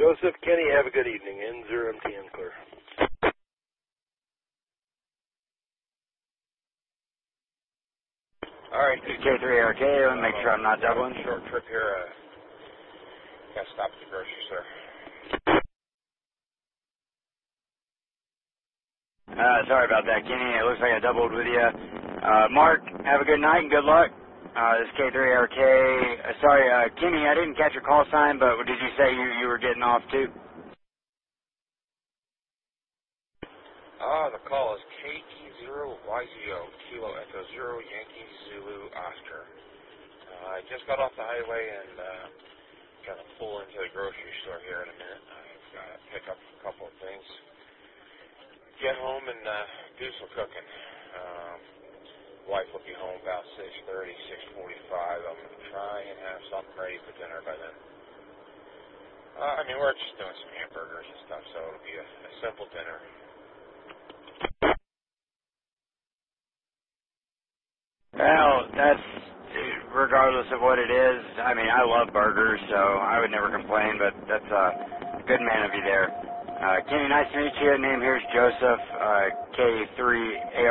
Joseph, Kenny, have a good evening. N0MT and clear. All right, K3RK, let me make sure I'm not doubling. Short trip here. Got to stop at the grocery store. Sorry about that, Kenny. It looks like I doubled with you. Mark, have a good night and good luck. This is K3RK. Sorry, Kenny, I didn't catch your call sign, but did you say you were getting off too? The call is KE0YZO, Kilo Echo 0, Yankee Zulu Oscar. I just got off the highway and going to pull into the grocery store here in a minute. I've got to pick up a couple of things. Get home and do some cooking. Wife will be home about 6:30, 6:45. I'm going to try and have something ready for dinner by then. We're just doing some hamburgers and stuff, so it'll be a simple dinner. Well, that's regardless of what it is. I love burgers, so I would never complain, but that's a good man of you there. Kenny, nice to meet you. Name here is Joseph, K3AR.